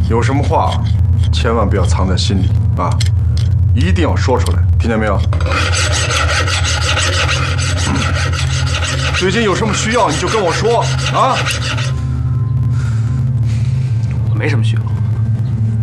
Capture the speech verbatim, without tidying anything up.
有什么话，千万不要藏在心里啊，一定要说出来，听见没有？最近有什么需要你就跟我说啊。 我没什么需要。